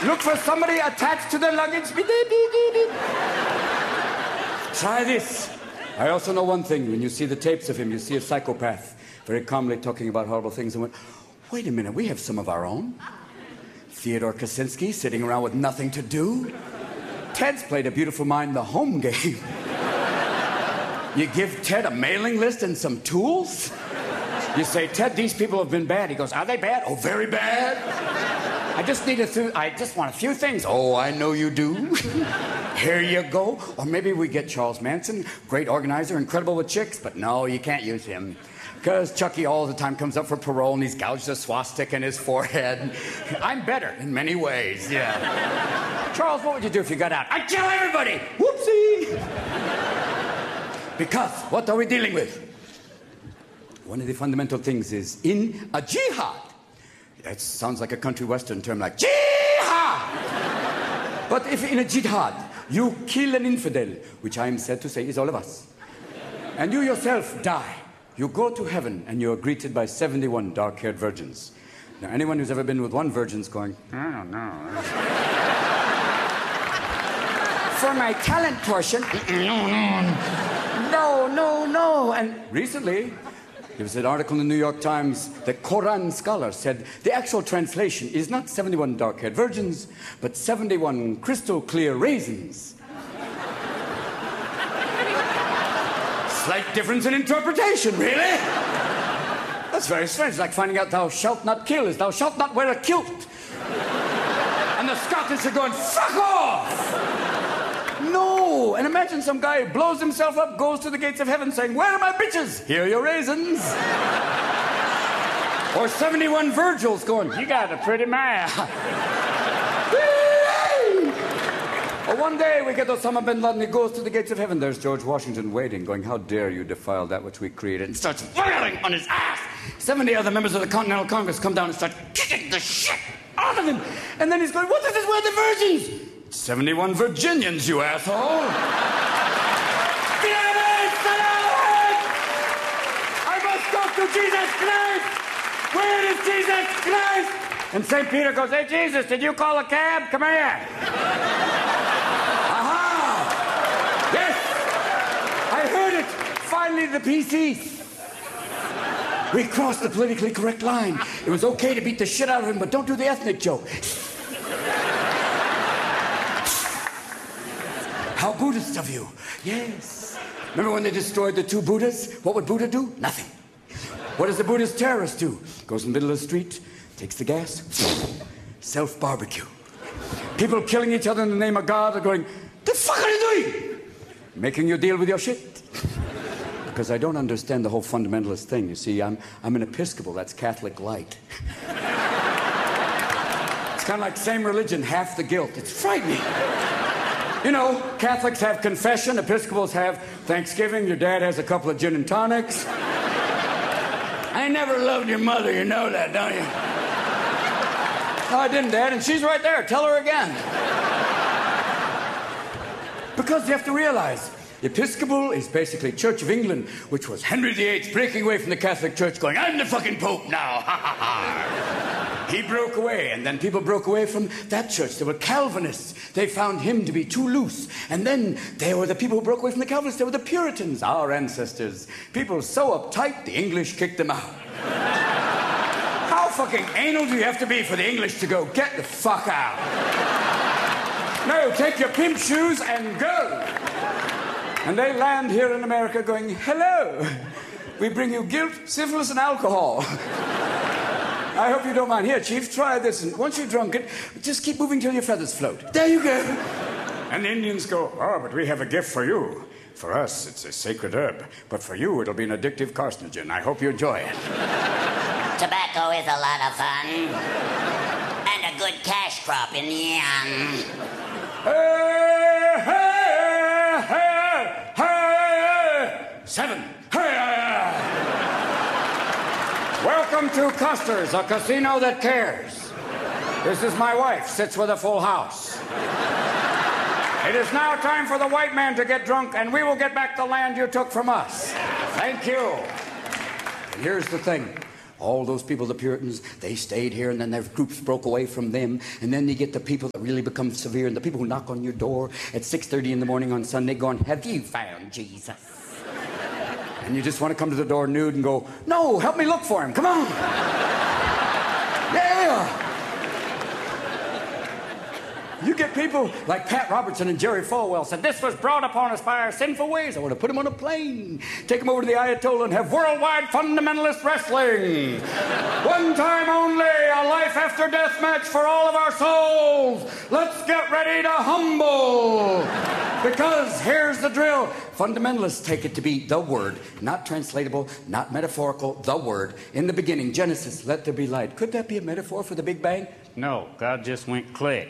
Look for somebody attached to the luggage. Try this. I also know one thing. When you see the tapes of him, you see a psychopath very calmly talking about horrible things and went, wait a minute, we have some of our own. Theodore Kaczynski sitting around with nothing to do. Ted's played a beautiful mind the home game. You give Ted a mailing list and some tools? You say, Ted, these people have been bad. He goes, are they bad? Oh, very bad. I just want a few things. Oh, I know you do. Here you go. Or maybe we get Charles Manson, great organizer, incredible with chicks, but no, you can't use him. Because Chucky all the time comes up for parole and he's gouged a swastika in his forehead. I'm better in many ways, yeah. Charles, what would you do if you got out? I'd kill everybody! Whoopsie! Because what are we dealing with? One of the fundamental things is in a jihad. That sounds like a country western term like jihad! But if in a jihad you kill an infidel, which I am sad to say is all of us, and you yourself die, you go to heaven and you are greeted by 71 dark-haired virgins. Now, anyone who's ever been with one virgin's going, I don't know. For my talent portion, no. And recently, there was an article in the New York Times, the Quran scholar said the actual translation is not 71 dark-haired virgins, but 71 crystal-clear raisins. Slight difference in interpretation, really? That's very strange. Like finding out thou shalt not kill is thou shalt not wear a kilt. And the Scottish are going, fuck off! No! And imagine some guy blows himself up, goes to the gates of heaven saying, where are my bitches? Here are your raisins. Or 71 Virgils going, you got a pretty man. Or one day we get Osama bin Laden, he goes to the gates of heaven. There's George Washington waiting, going, how dare you defile that which we created, and starts wailing on his ass. 70 other members of the Continental Congress come down and start kicking the shit out of him. And then he's going, what does this word, the virgins? 71 Virginians, you asshole. Damn it! I must talk to Jesus Christ! Where is Jesus Christ? And St. Peter goes, hey, Jesus, did you call a cab? Come here. Finally, the PCs. We crossed the politically correct line. It was okay to beat the shit out of him, but don't do the ethnic joke. How Buddhist of you. Yes. Remember when they destroyed the 2 Buddhas? What would Buddha do? Nothing. What does the Buddhist terrorist do? Goes in the middle of the street, takes the gas, self-barbecue. People killing each other in the name of God are going, the fuck are you doing? Making you deal with your shit. Because I don't understand the whole fundamentalist thing. You see, I'm an Episcopal. That's Catholic light. It's kind of like same religion, half the guilt. It's frightening. You know, Catholics have confession. Episcopals have Thanksgiving. Your dad has a couple of gin and tonics. I never loved your mother. You know that, don't you? No, I didn't, Dad. And she's right there. Tell her again. Because you have to realize, Episcopal is basically Church of England, which was Henry VIII breaking away from the Catholic Church going, I'm the fucking Pope now, ha ha ha. He broke away, and then people broke away from that church. They were Calvinists. They found him to be too loose. And then they were the people who broke away from the Calvinists. They were the Puritans, our ancestors. People so uptight, the English kicked them out. How fucking anal do you have to be for the English to go, get the fuck out? No, take your pimp shoes and go. And they land here in America going, hello, we bring you guilt, syphilis, and alcohol. I hope you don't mind. Here, Chief, try this. And once you've drunk it, just keep moving till your feathers float. There you go. And the Indians go, oh, but we have a gift for you. For us, it's a sacred herb. But for you, it'll be an addictive carcinogen. I hope you enjoy it. Tobacco is a lot of fun. And a good cash crop in the end. Hey, hey, hey, hey, 7. Hey, welcome to Custer's, a casino that cares. This is my wife, sits with a full house. It is now time for the white man to get drunk, and we will get back the land you took from us. Thank you. And here's the thing. All those people, the Puritans, they stayed here, and then their groups broke away from them. And then you get the people that really become severe, and the people who knock on your door at 6:30 in the morning on Sunday going, have you found Jesus? And you just want to come to the door nude and go, no, help me look for him, come on. Yeah. You get people like Pat Robertson and Jerry Falwell said, this was brought upon us by our sinful ways. I want to put him on a plane, take him over to the Ayatollah and have worldwide fundamentalist wrestling. One time only, a life after death match for all of our souls. Let's get ready to humble. Because here's the drill. Fundamentalists take it to be the word, not translatable, not metaphorical, the word. In the beginning, Genesis, let there be light. Could that be a metaphor for the Big Bang? No, God just went click.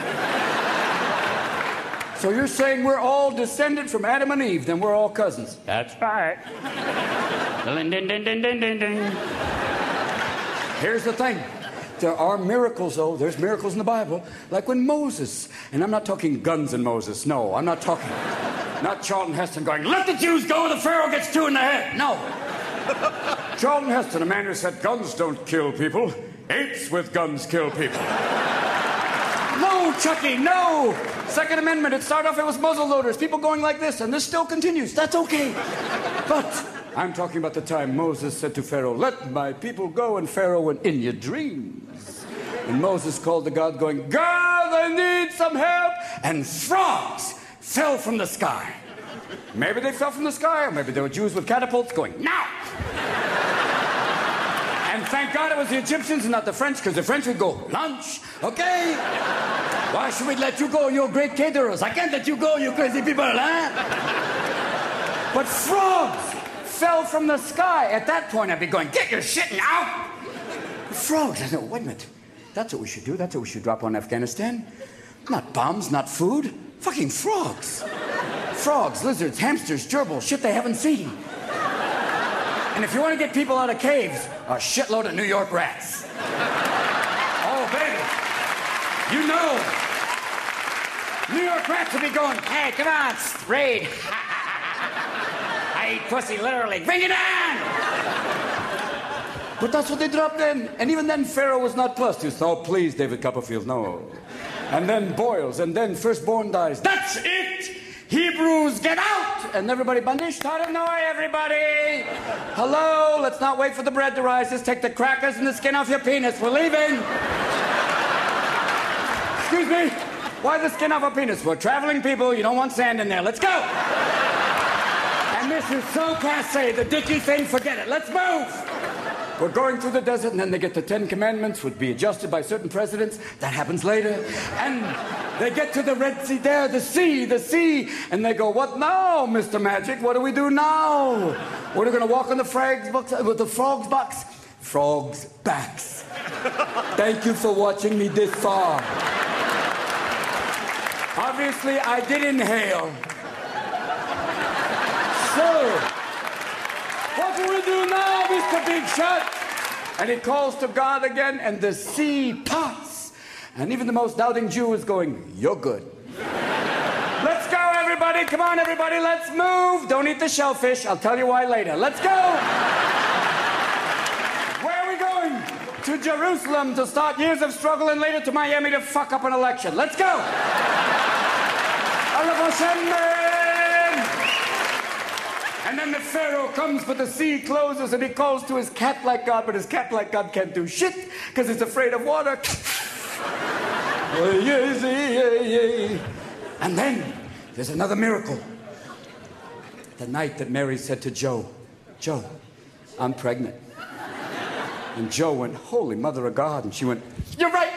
So you're saying we're all descended from Adam and Eve, then we're all cousins? That's right. Ding, ding, ding, ding, ding, ding. Here's the thing. There are miracles, though. There's miracles in the Bible. Like when Moses, and I'm not talking guns and Moses. No, I'm not talking. Not Charlton Heston going, let the Jews go, the Pharaoh gets 2 in the head. No. Charlton Heston, a man who said guns don't kill people. Apes with guns kill people. No, Chucky, no. Second Amendment, it started off, it was muzzle loaders. People going like this, and this still continues. That's okay. But I'm talking about the time Moses said to Pharaoh, let my people go, and Pharaoh went, in your dreams. And Moses called to God going, God, I need some help. And frogs fell from the sky. Maybe they fell from the sky, or maybe they were Jews with catapults going, now! And thank God it was the Egyptians and not the French, because the French would go, lunch, okay? Why should we let you go? You're great caterers. I can't let you go, you crazy people, huh? But frogs fell from the sky. At that point, I'd be going, get your shitting out! Frogs. I know, wait a minute. That's what we should do. That's what we should drop on Afghanistan. Not bombs, not food. Fucking frogs. Frogs, lizards, hamsters, gerbils, shit they haven't seen. And if you want to get people out of caves, a shitload of New York rats. Oh, baby. You know. New York rats will be going, hey, come on, raid. I eat pussy, literally. Bring it on! But that's what they dropped in. And even then, Pharaoh was not plussed. He said, oh, please, David Copperfield, no. And then boils, and then firstborn dies. That's it! Hebrews, get out! And everybody, Bandish, Taranoi, everybody! Hello, let's not wait for the bread to rise. Just take the crackers and the skin off your penis. We're leaving. Excuse me? Why the skin off a penis? We're traveling people. You don't want sand in there. Let's go! And this is so passe, the dicky thing, forget it. Let's move! We're going through the desert, and then they get the 10 Commandments, would be adjusted by certain presidents. That happens later. And they get to the Red Sea there, the sea. And they go, what now, Mr. Magic? What do we do now? We're going to walk on the frogs' backs. Frogs' backs. Thank you for watching me this far. Obviously, I did inhale. So, what do we do now, Mr. Big Shot? And he calls to God again, and the sea parts. And even the most doubting Jew is going, you're good. Let's go, everybody. Come on, everybody. Let's move. Don't eat the shellfish. I'll tell you why later. Let's go. Where are we going? To Jerusalem to start years of struggle, and later to Miami to fuck up an election. Let's go. And then the Pharaoh comes, but the sea closes, and he calls to his cat like God, but his cat like God can't do shit because it's afraid of water. And then there's another miracle. The night that Mary said to Joe, I'm pregnant. And Joe went, holy mother of God. And she went, you're right.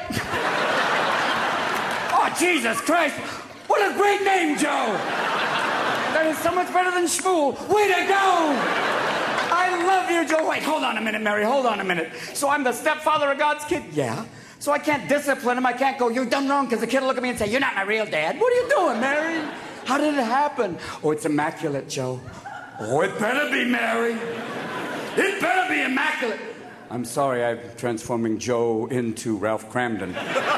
Oh, Jesus Christ. What a great name, Joe. That is so much better than Shmuel. Way to go! I love you, Joe. Wait, hold on a minute, Mary. Hold on a minute. So I'm the stepfather of God's kid? Yeah. So I can't discipline him. I can't go, you've done wrong, because the kid will look at me and say, you're not my real dad. What are you doing, Mary? How did it happen? Oh, it's immaculate, Joe. Oh, it better be, Mary. It better be immaculate. I'm sorry, I'm transforming Joe into Ralph Cramden.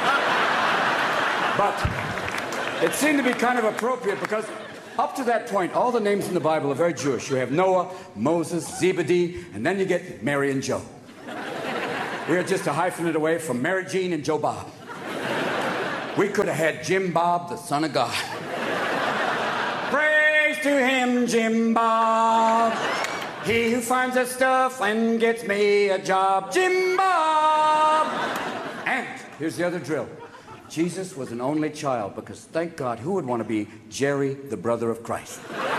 But it seemed to be kind of appropriate because up to that point, all the names in the Bible are very Jewish. You have Noah, Moses, Zebedee, and then you get Mary and Joe. We're just a hyphenate away from Mary Jean and Joe Bob. We could have had Jim Bob, the son of God. Praise to him, Jim Bob. He who finds us stuff and gets me a job. Jim Bob! And here's the other drill. Jesus was an only child because, thank God, who would want to be Jerry, the brother of Christ?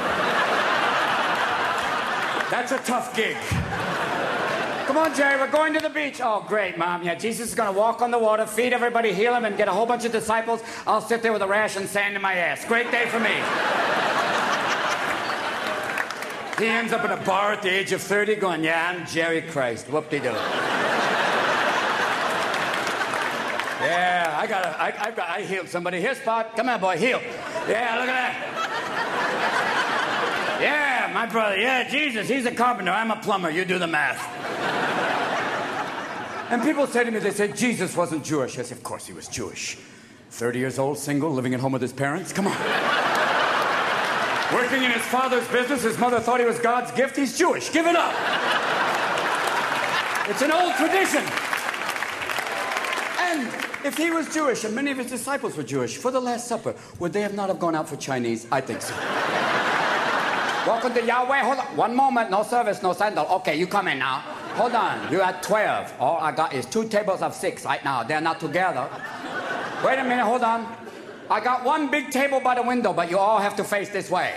That's a tough gig. Come on, Jerry, we're going to the beach. Oh, great, Mom. Yeah, Jesus is going to walk on the water, feed everybody, heal him, and get a whole bunch of disciples. I'll sit there with a rash and sand in my ass. Great day for me. He ends up in a bar at the age of 30 going, yeah, I'm Jerry Christ. Whoop-de-doo. Yeah, I healed somebody. Here, Spot. Come on, boy, heal. Yeah, look at that. Yeah, my brother. Yeah, Jesus, he's a carpenter. I'm a plumber. You do the math. And people say to me, they say, Jesus wasn't Jewish. I say, of course he was Jewish. 30 years old, single, living at home with his parents. Come on. Working in his father's business. His mother thought he was God's gift. He's Jewish. Give it up. It's an old tradition. And if he was Jewish and many of his disciples were Jewish, for the Last Supper, would they have not have gone out for Chinese? I think so. Welcome to Yahweh. Hold on. One moment. No service, no sandal. Okay, you come in now. Hold on. You had 12. All I got is 2 tables of 6 right now. They're not together. Wait a minute. Hold on. I got one big table by the window, but you all have to face this way.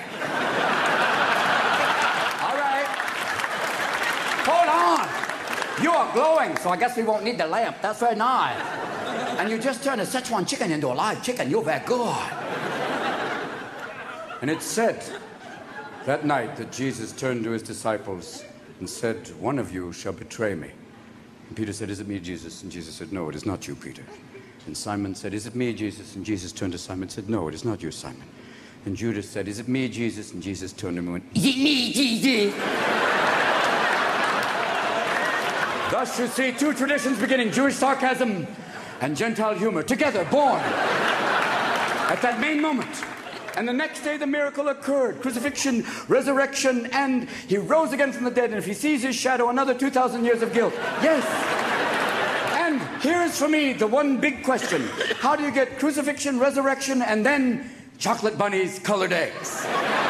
All right. Hold on. You are glowing, so I guess we won't need the lamp. That's very nice. And you just turned a Szechuan chicken into a live chicken. You're very good. And it said that night that Jesus turned to his disciples and said, one of you shall betray me. And Peter said, is it me, Jesus? And Jesus said, no, it is not you, Peter. And Simon said, is it me, Jesus? And Jesus turned to Simon and said, no, it is not you, Simon. And Judas said, is it me, Jesus? And Jesus turned to him and went, is it me, Jesus? Thus you see 2 traditions beginning, Jewish sarcasm and Gentile humor, together, born at that main moment. And the next day the miracle occurred. Crucifixion, resurrection, and he rose again from the dead. And if he sees his shadow, another 2,000 years of guilt. Yes. And here's for me the one big question. How do you get crucifixion, resurrection, and then chocolate bunnies, colored eggs?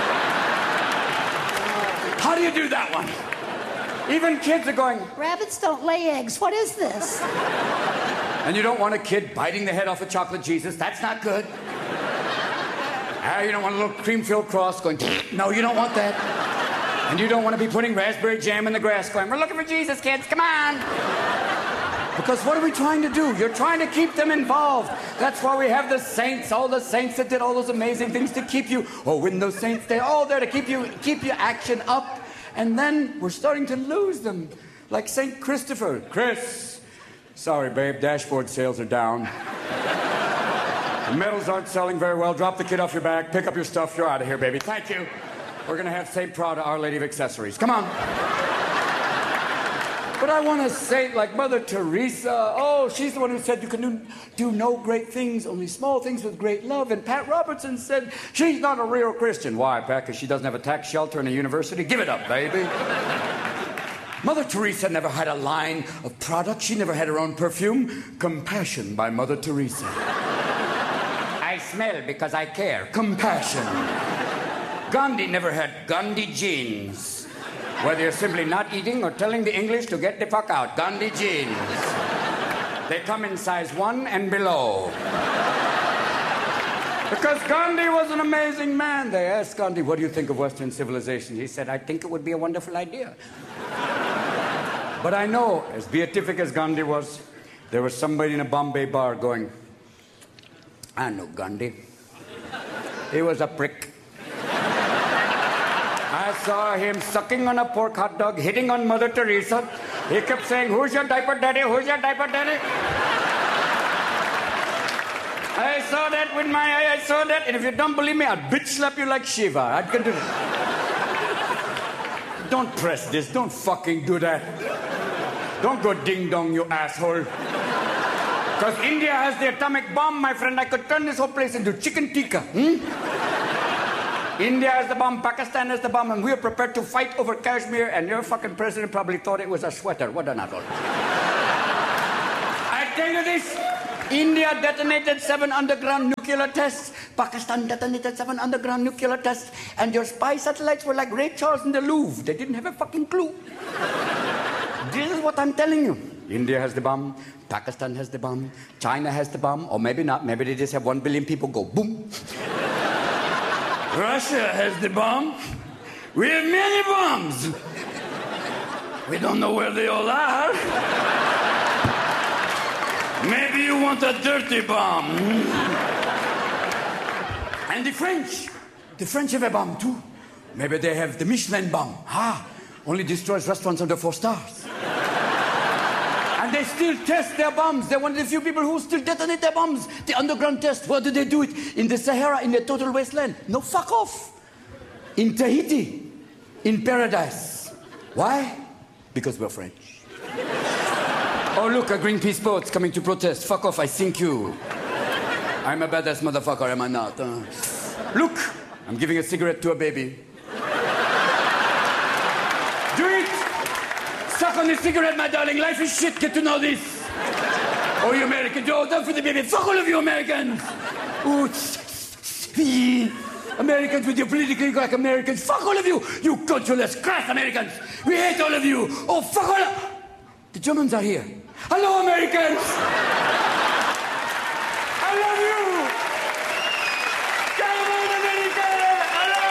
How do you do that one? Even kids are going, rabbits don't lay eggs. What is this? And you don't want a kid biting the head off of chocolate Jesus. That's not good. You don't want a little cream-filled cross going, no, you don't want that. And you don't want to be putting raspberry jam in the grass going, we're looking for Jesus, kids, come on. Because what are we trying to do? You're trying to keep them involved. That's why we have the saints, all the saints that did all those amazing things to keep you, when those saints, they're all there to keep your action up. And then we're starting to lose them. Like St. Christopher. Chris, sorry, babe, dashboard sales are down. The medals aren't selling very well. Drop the kid off your back, pick up your stuff, you're out of here, baby. Thank you. We're going to have St. Proud of Our Lady of Accessories. Come on. But I want a saint like Mother Teresa. Oh, she's the one who said you can do no great things, only small things with great love. And Pat Robertson said she's not a real Christian. Why, Pat? Because she doesn't have a tax shelter and a university? Give it up, baby. Mother Teresa never had a line of product. She never had her own perfume. Compassion by Mother Teresa. I smell because I care. Compassion. Gandhi never had Gandhi jeans. Whether you're simply not eating or telling the English to get the fuck out. Gandhi jeans. They come in size 1 and below. Because Gandhi was an amazing man. They asked Gandhi, what do you think of Western civilization? He said, I think it would be a wonderful idea. But I know, as beatific as Gandhi was, there was somebody in a Bombay bar going, I know Gandhi. He was a prick. I saw him sucking on a pork hot dog, hitting on Mother Teresa. He kept saying, who's your diaper daddy? Who's your diaper daddy? I saw that with my eye, I saw that. And if you don't believe me, I'll bitch slap you like Shiva. I'd continue. Don't press this. Don't fucking do that. Don't go ding-dong, you asshole. Because India has the atomic bomb, my friend. I could turn this whole place into chicken tikka. India has the bomb, Pakistan has the bomb, and we are prepared to fight over Kashmir, and your fucking president probably thought it was a sweater. What an adult. tell you this. India detonated 7 underground nuclear tests. Pakistan detonated 7 underground nuclear tests. And your spy satellites were like Ray Charles in the Louvre. They didn't have a fucking clue. This is what I'm telling you. India has the bomb. Pakistan has the bomb. China has the bomb. Or maybe not. Maybe they just have 1 billion people go boom. Russia has the bomb. We have many bombs. We don't know where they all are. Maybe you want a dirty bomb. And the French have a bomb too. Maybe they have the Michelin bomb. Only destroys restaurants under 4 stars. And they still test their bombs. They're one of the few people who still detonate their bombs. The underground test. Where do they do it? In the Sahara, in the total wasteland. No, fuck off. In Tahiti. In paradise. Why? Because we're French. Oh, look, a Greenpeace boat's coming to protest. Fuck off, I sink you. I'm a badass motherfucker, am I not? Look, I'm giving a cigarette to a baby. Do it! Suck on the cigarette, my darling. Life is shit. Get to know this. Oh, you Americans. Oh, don't for the baby. Fuck all of you Americans. Oh, Americans with your politically incorrect Americans. Fuck all of you. You cultureless, crass Americans. We hate all of you. Oh, fuck all of... The Germans are here. Hello, Americans. I love you. Come on, America. Hello.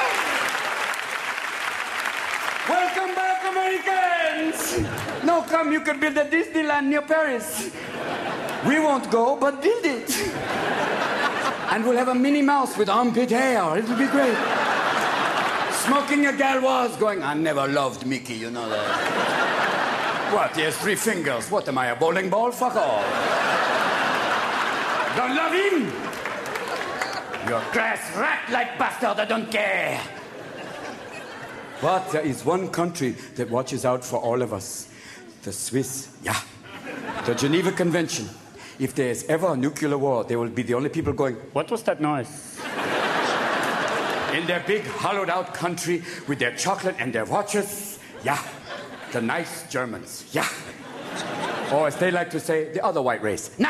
Welcome back, Americans. No, come, you can build a Disneyland near Paris. We won't go, but build it. And we'll have a Minnie Mouse with armpit hair. It'll be great. Smoking a Gauloise going, I never loved Mickey, you know that. What, he has 3 fingers. What, am I, a bowling ball? Fuck off. Don't love him? You're crass rat-like bastard, I don't care. But there is one country that watches out for all of us. The Swiss, yeah. The Geneva Convention. If there is ever a nuclear war, they will be the only people going, What was that noise? in their big hollowed-out country with their chocolate and their watches, yeah. The nice Germans, yeah. Or as they like to say, the other white race. Now,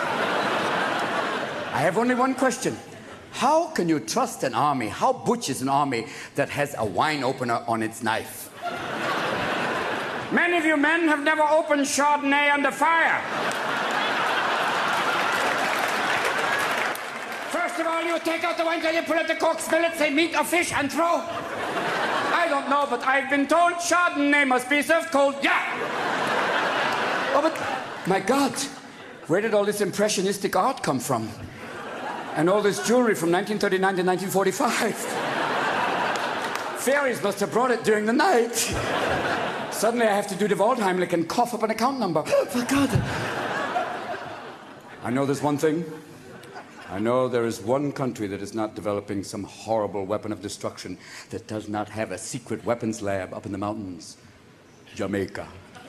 I have only one question. How can you trust an army? How butch is an army that has a wine opener on its knife? Many of you men have never opened Chardonnay under fire. First of all, you take out the wine till you pull out the cork, smell it, say meat or fish, and throw. I don't know, but I've been told Chardonnay must be served cold. Yeah! Oh, but, my God, where did all this impressionistic art come from? And all this jewelry from 1939 to 1945? Fairies must have brought it during the night. Suddenly I have to do the Waldheimlich and cough up an account number. For God. I know there's one thing. I know there is one country that is not developing some horrible weapon of destruction that does not have a secret weapons lab up in the mountains. Jamaica.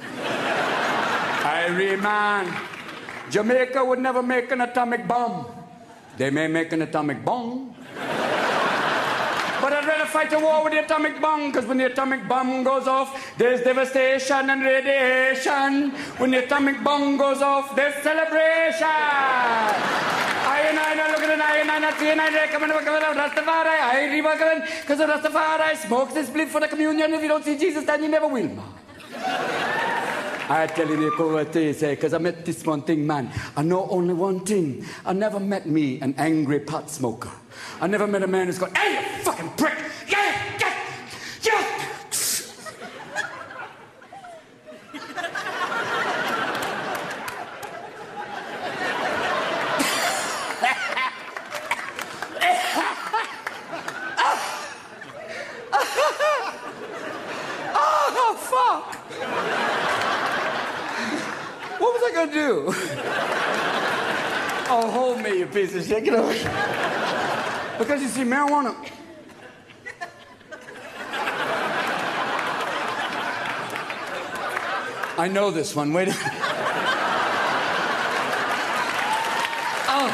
Irie, man. Jamaica would never make an atomic bomb. They may make an atomic bomb. But I'd rather fight a war with the atomic bomb, because when the atomic bomb goes off, there's devastation and radiation. When the atomic bomb goes off, there's celebration. I look at an I see and I recommend Rastafari. I rework because Rastafari smokes this spliff for the communion. If you don't see Jesus, then you never will. I tell you, because I met this one thing, man. I know only one thing. I never met me an angry pot smoker. I never met a man who's going, hey, you fucking prick! Yeah! Oh, fuck! What was I gonna do? Oh, hold me, you piece of shit. Get over here. Because you see, marijuana... I know this one. Wait a minute. Oh,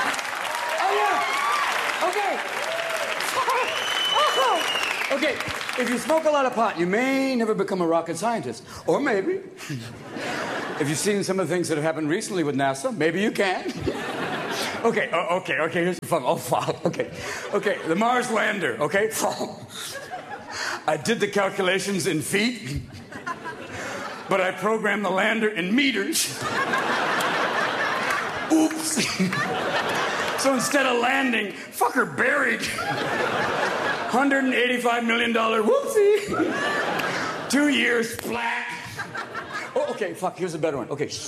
yeah. Okay. Okay, if you smoke a lot of pot, you may never become a rocket scientist. Or maybe. Have you seen some of the things that have happened recently with NASA? Maybe you can. Okay, here's the fun. Oh, fuck, okay. The Mars lander, okay? I did the calculations in feet, but I programmed the lander in meters. Oops. So instead of landing, fucker buried. $185 million, whoopsie. 2 years flat. Oh, okay, fuck, here's a better one. Okay.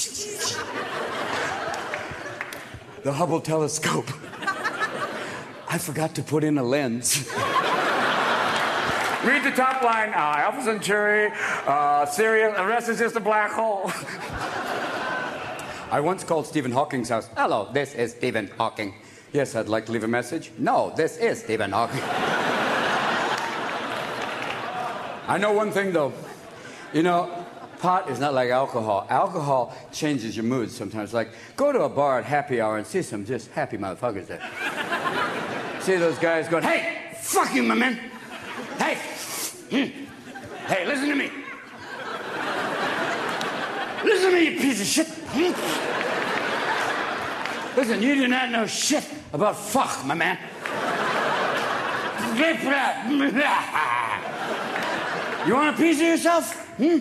The Hubble telescope. I forgot to put in a lens. Read the top line. Alpha Centauri, Sirius, the rest is just a black hole. I once called Stephen Hawking's house. Hello, this is Stephen Hawking. Yes, I'd like to leave a message. No, this is Stephen Hawking. I know one thing, though. You know, pot is not like alcohol. Alcohol changes your mood sometimes. Like, go to a bar at happy hour and see some just happy motherfuckers there. See those guys going, hey, fuck you, my man. Hey, hey, listen to me. Listen to me, you piece of shit. Listen, you do not know shit about fuck, my man. You want a piece of yourself?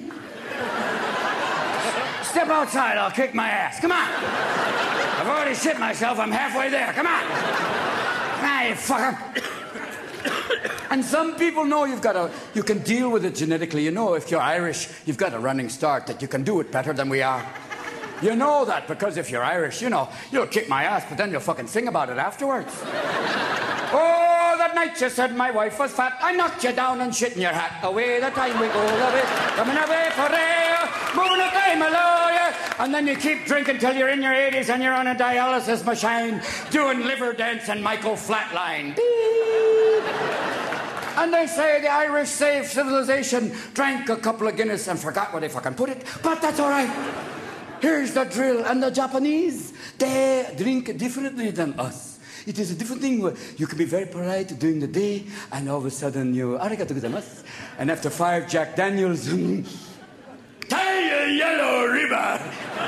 Step outside, I'll kick my ass. Come on. I've already shit myself. I'm halfway there. Come on. Ah, you fucker. And some people know you can deal with it genetically. You know, if you're Irish, you've got a running start that you can do it better than we are. You know that because if you're Irish, you know, you'll kick my ass, but then you'll fucking sing about it afterwards. Oh, that night you said my wife was fat. I knocked you down and shit in your hat. Away the time we go, away, coming away for air, moving a time lawyer. And then you keep drinking till you're in your 80s and you're on a dialysis machine, doing liver dance and Michael Flatline. Beep. And they say the Irish saved civilization, drank a couple of Guinness and forgot where they fucking put it. But that's all right. Here's the drill. And the Japanese, they drink differently than us. It is a different thing where you can be very polite during the day, and all of a sudden you, arigato gozaimasu. And after 5 Jack Daniels, tie a yellow ribbon.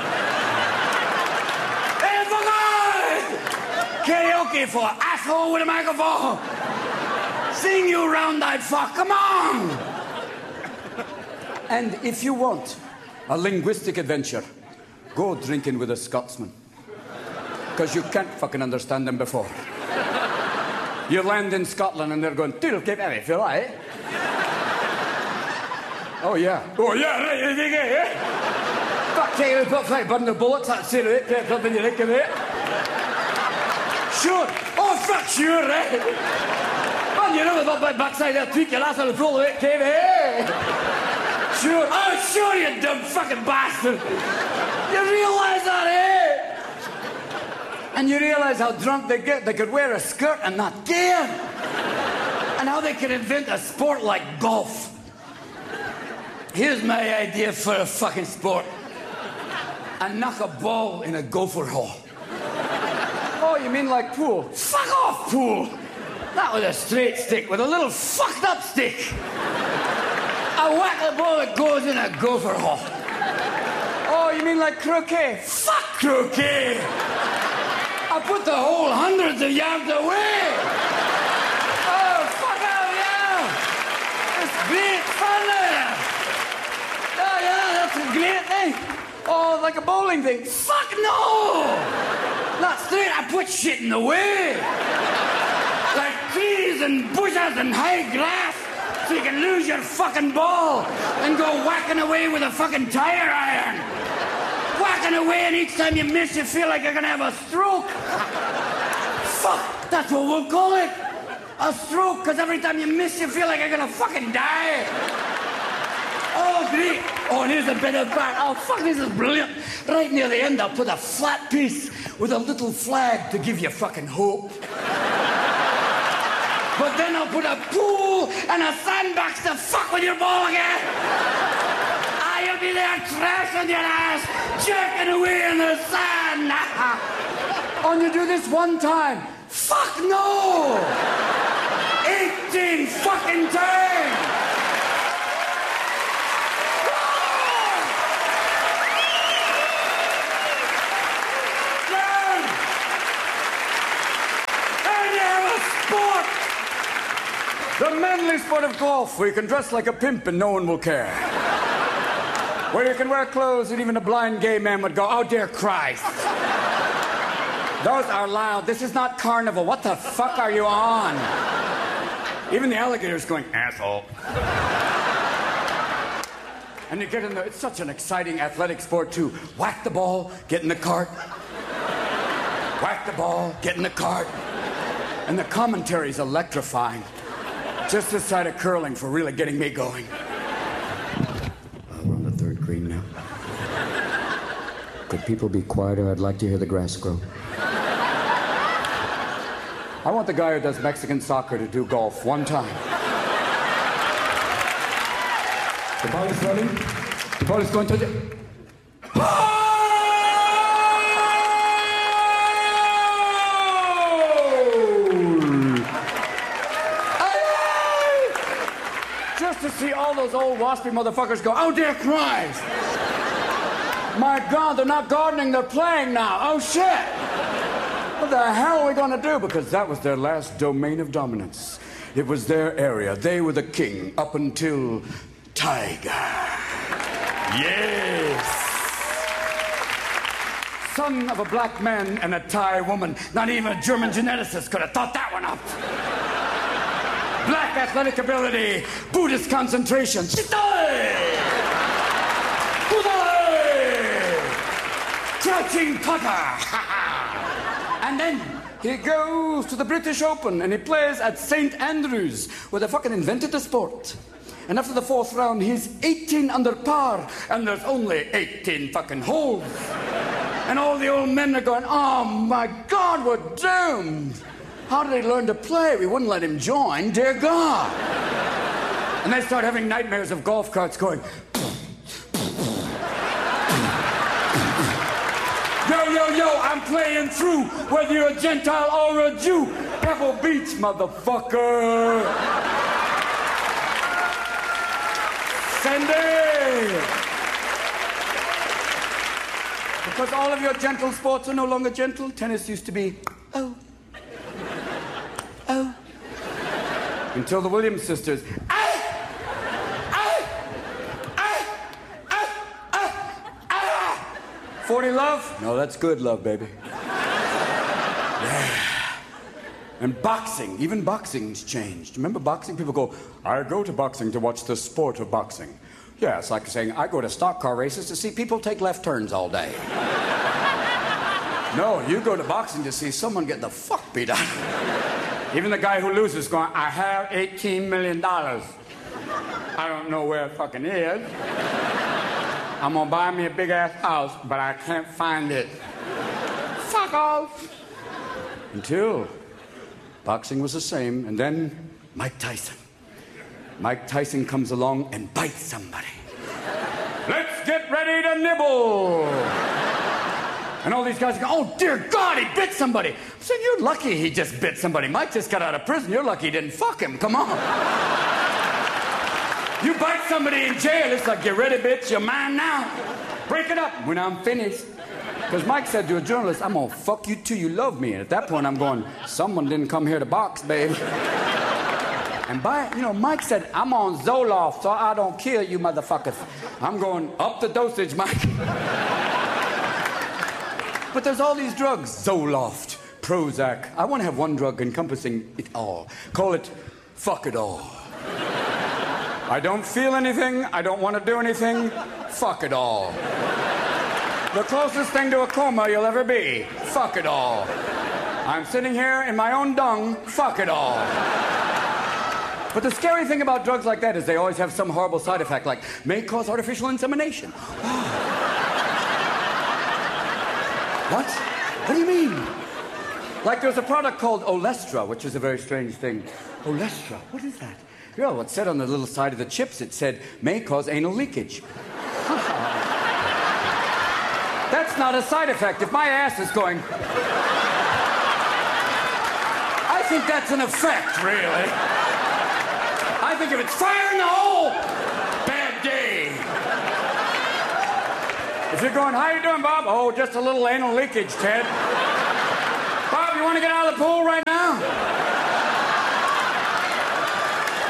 Hey, fucker! Karaoke for asshole with a microphone. Sing you round-eyed fuck, come on! And if you want a linguistic adventure, go drinking with a Scotsman. Because you can't fucking understand them before. You land in Scotland and they're going, "Toodle keep heavy, feel right?" Oh yeah, right, you think it, yeah? Fuck you, put 5 bundle bullets, that's it, kept up in your neck of it. Sure, oh fuck sure, right? Man, you never got my backside there, tweak your ass on the floor of it, came here. Sure, oh sure, you dumb fucking bastard. You realise that, eh? And you realise how drunk they get. They could wear a skirt and not care. And how they could invent a sport like golf. Here's my idea for a fucking sport. And knock a ball in a gopher hole. Oh, you mean like pool? Fuck off, pool. Not with a straight stick, with a little fucked up stick. I whack the ball that goes in a gopher hole. Oh, you mean like croquet? Fuck croquet. I put the whole hundreds of yards away. Oh, fuck out, yeah. It's great fun there. Oh, yeah, that's a great thing. Oh, like a bowling thing. Fuck no. Not straight, I put shit in the way. Like trees and bushes and high grass, so you can lose your fucking ball and go whacking away with a fucking tire iron. Whacking away, and each time you miss, you feel like you're gonna have a stroke. Fuck, that's what we'll call it. A stroke, because every time you miss, you feel like you're gonna fucking die. Oh, great. Oh, here's a bit of back. Oh, fuck, this is brilliant. Right near the end, I'll put a flat piece with a little flag to give you fucking hope. But then I'll put a pool and a sandbox to fuck with your ball again. You'll be there trashing your ass, jerking away in the sand. Oh, and you do this one time. Fuck no! 18 fucking times! The manly sport of golf, where you can dress like a pimp and no one will care. Where you can wear clothes that even a blind gay man would go, oh, dear Christ. Those are loud. This is not carnival. What the fuck are you on? Even the alligator's going, asshole. And you get in there. It's such an exciting athletic sport, too. Whack the ball, get in the cart. Whack the ball, get in the cart. And the commentary's electrifying. Just this side of curling for really getting me going. We're on the third green now. Could people be quieter? I'd like to hear the grass grow. I want the guy who does Mexican soccer to do golf one time. The ball is rolling. The ball is going to the... Just to see all those old waspy motherfuckers go, oh, dear Christ. My God, they're not gardening, they're playing now. Oh, shit. What the hell are we going to do? Because that was their last domain of dominance. It was their area. They were the king up until Tiger. Yes. Son of a black man and a Thai woman. Not even a German geneticist could have thought that one up. Black athletic ability, Buddhist concentration. Crouching putter. And then he goes to the British Open and he plays at St. Andrews, where they fucking invented the sport. And after the fourth round, he's 18 under par, and there's only 18 fucking holes. And all the old men are going, oh my God, we're doomed. How did he learn to play? We wouldn't let him join, dear God. And they start having nightmares of golf carts going. Yo, I'm playing through, whether you're a Gentile or a Jew. Pebble Beach, motherfucker. Send it. Because all of your gentle sports are no longer gentle. Tennis used to be, oh. Until the Williams sisters, 40 love? No, that's good love, baby. Yeah. And boxing, even boxing's changed. Remember boxing? People go, I go to boxing to watch the sport of boxing. Yeah, it's like saying, I go to stock car races to see people take left turns all day. No, you go to boxing to see someone get the fuck beat out. Even the guy who loses going, I have $18 million. I don't know where it fucking is. I'm gonna buy me a big-ass house, but I can't find it. Fuck off. Until boxing was the same, and then Mike Tyson. Mike Tyson comes along and bites somebody. Let's get ready to nibble. And all these guys go, oh, dear God, he bit somebody. I'm saying, you're lucky he just bit somebody. Mike just got out of prison. You're lucky he didn't fuck him. Come on. You bite somebody in jail, it's like, get ready, bitch, you're mine now. Break it up when I'm finished. Because Mike said to a journalist, I'm going to fuck you till you love me. And at that point, I'm going, someone didn't come here to box, babe. And Mike said, I'm on Zoloft, so I don't kill you motherfuckers. I'm going, up the dosage, Mike. But there's all these drugs, Zoloft, Prozac. I want to have one drug encompassing it all. Call it fuck it all. I don't feel anything. I don't want to do anything. Fuck it all. The closest thing to a coma you'll ever be. Fuck it all. I'm sitting here in my own dung. Fuck it all. But the scary thing about drugs like that is they always have some horrible side effect, like may cause artificial insemination. What? What do you mean? Like there's a product called Olestra, which is a very strange thing. Olestra, what is that? You know, it said on the little side of the chips, it said, may cause anal leakage. That's not a side effect. If my ass is going... I think that's an effect, really. I think if it's fire in the hole, bad day. If you're going, how you doing, Bob? Oh, just a little anal leakage, Ted. Bob, you want to get out of the pool right now?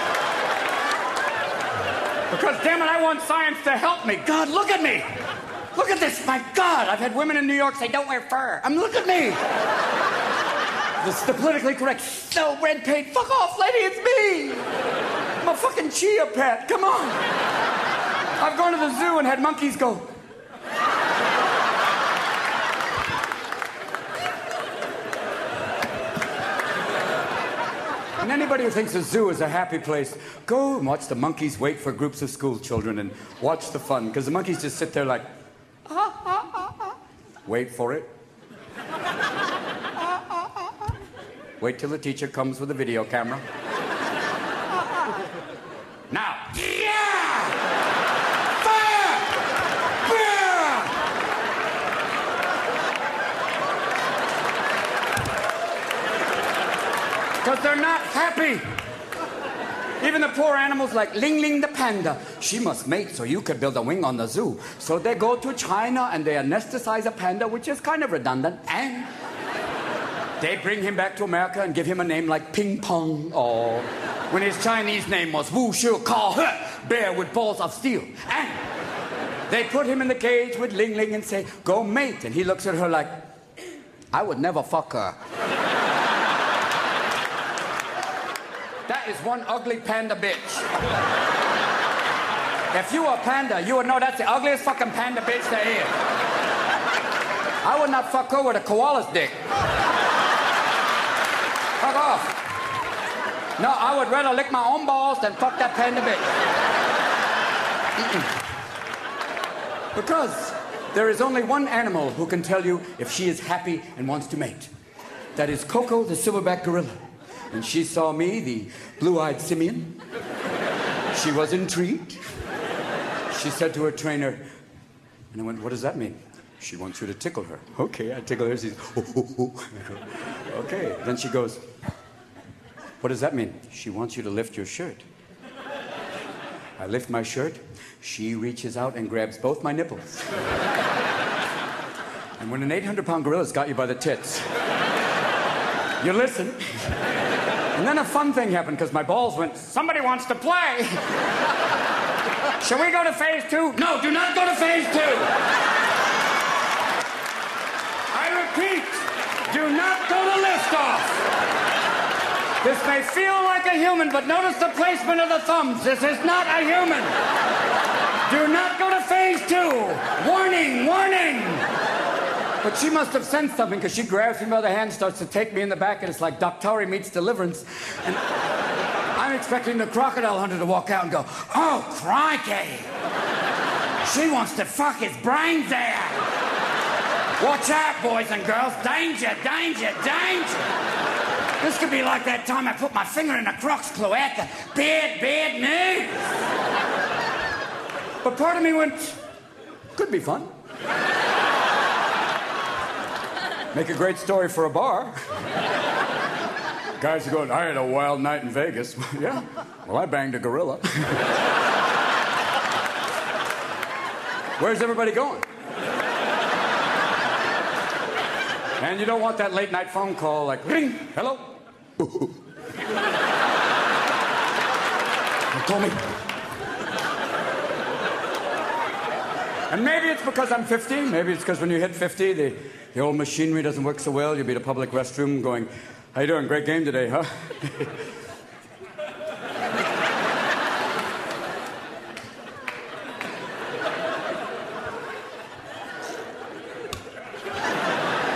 Because, damn it, I want science to help me. God, look at me. Look at this. My God, I've had women in New York say, don't wear fur. Look at me. This is the politically correct. No, red paint. Fuck off, lady, it's me. I'm a fucking chia pet. Come on. I've gone to the zoo and had monkeys go. And anybody who thinks a zoo is a happy place, go and watch the monkeys wait for groups of school children and watch the fun, because the monkeys just sit there like, wait for it. Wait till the teacher comes with a video camera. Now, yeah! Fire! Fire! Because they're not happy. Even the poor animals like Ling Ling the panda. She must mate so you could build a wing on the zoo. So they go to China and they anesthetize a panda, which is kind of redundant, and they bring him back to America and give him a name like Ping Pong, or when his Chinese name was Wu Shu Kao He, bear with balls of steel. And they put him in the cage with Ling Ling and say, go mate. And he looks at her like, I would never fuck her. That is one ugly panda bitch. If you were a panda, you would know that's the ugliest fucking panda bitch there is. I would not fuck her with a koala's dick. Fuck off. No, I would rather lick my own balls than fuck that panda bitch. Because there is only one animal who can tell you if she is happy and wants to mate. That is Coco the silverback gorilla. And she saw me, the blue-eyed simian. She was intrigued. She said to her trainer, and I went, what does that mean? She wants you to tickle her. Okay, I tickle her. She's, okay. Then she goes, what does that mean? She wants you to lift your shirt. I lift my shirt. She reaches out and grabs both my nipples. And when an 800-pound gorilla's got you by the tits, you listen. And then a fun thing happened because my balls went, somebody wants to play. Shall we go to phase 2? No, do not go to phase 2. I repeat, do not go to liftoff. This may feel like a human, but notice the placement of the thumbs. This is not a human. Do not go to phase 2. Warning, warning. But she must have sensed something because she grabs me by the hand, starts to take me in the back, and it's like Doctari meets Deliverance. And I'm expecting the crocodile hunter to walk out and go, oh, crikey. She wants to fuck his brains out. Watch out, boys and girls. Danger, danger, danger. This could be like that time I put my finger in a croc's cloaca. Bad, bad news. But part of me went, could be fun. Make a great story for a bar. Guys are going, I had a wild night in Vegas. Yeah, well, I banged a gorilla. Where's everybody going? And you don't want that late night phone call like, ring, hello? Call me. And maybe it's because I'm 50. Maybe it's because when you hit 50, the old machinery doesn't work so well. You'll be at a public restroom going, how you doing? Great game today, huh?